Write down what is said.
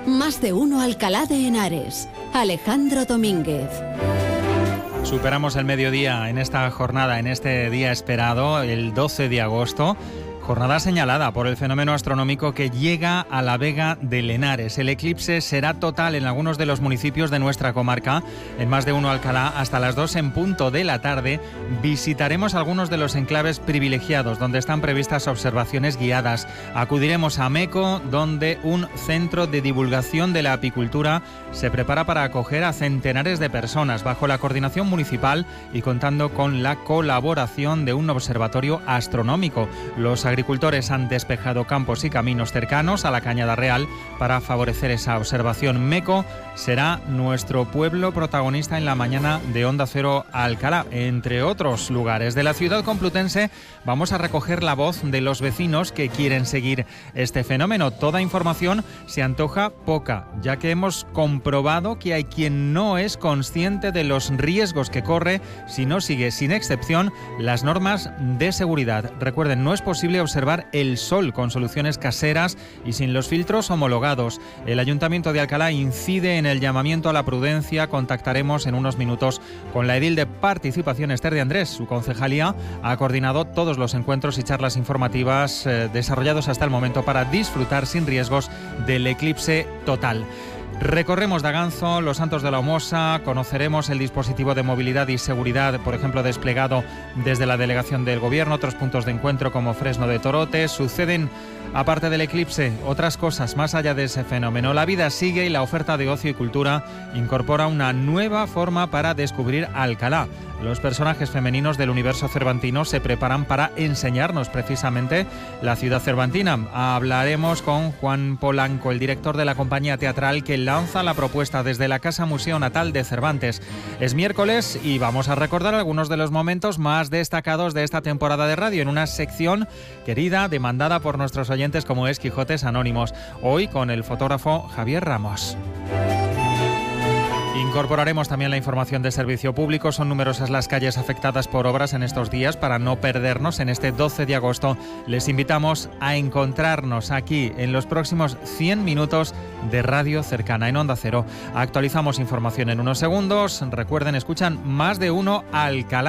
Más de uno Alcalá de Henares. Alejandro Domínguez. Superamos el mediodía en esta jornada, en este día esperado, el 12 de agosto. Jornada señalada por el fenómeno astronómico que llega a la Vega de Henares. El eclipse será total en algunos de los municipios de nuestra comarca. En Más de uno Alcalá, hasta las 2 en punto de la tarde, visitaremos algunos de los enclaves privilegiados donde están previstas observaciones guiadas. Acudiremos a Meco, donde un centro de divulgación de la apicultura se prepara para acoger a centenares de personas bajo la coordinación municipal y contando con la colaboración de un observatorio astronómico. Los agricultores han despejado campos y caminos cercanos a la Cañada Real para favorecer esa observación. Meco será nuestro pueblo protagonista en la mañana de Onda Cero Alcalá. Entre otros lugares de la ciudad complutense, vamos a recoger la voz de los vecinos que quieren seguir este fenómeno. Toda información se antoja poca, ya que hemos comprobado que hay quien no es consciente de los riesgos que corre si no sigue sin excepción las normas de seguridad. Recuerden, no es posible observar el sol con soluciones caseras y sin los filtros homologados. El Ayuntamiento de Alcalá incide en el llamamiento a la prudencia. Contactaremos en unos minutos con la edil de Participación, Esther de Andrés. Su concejalía ha coordinado todos los encuentros y charlas informativas desarrollados hasta el momento para disfrutar sin riesgos del eclipse total. Recorremos Daganzo, Los Santos de la Omosa, conoceremos el dispositivo de movilidad y seguridad, por ejemplo, desplegado desde la delegación del Gobierno, otros puntos de encuentro como Fresno de Torote. Suceden, aparte del eclipse, otras cosas más allá de ese fenómeno. La vida sigue y la oferta de ocio y cultura incorpora una nueva forma para descubrir Alcalá. Los personajes femeninos del universo cervantino se preparan para enseñarnos precisamente la ciudad cervantina. Hablaremos con Juan Polanco, el director de la compañía teatral que lanza la propuesta desde la Casa Museo Natal de Cervantes. Es miércoles y vamos a recordar algunos de los momentos más destacados de esta temporada de radio en una sección querida, demandada por nuestros oyentes como es Quijotes Anónimos. Hoy con el fotógrafo Javier Ramos. Incorporaremos también la información de servicio público. Son numerosas las calles afectadas por obras en estos días. Para no perdernos en este 12 de agosto, les invitamos a encontrarnos aquí en los próximos 100 minutos de radio cercana en Onda Cero. Actualizamos información en unos segundos. Recuerden, escuchan Más de uno Alcalá.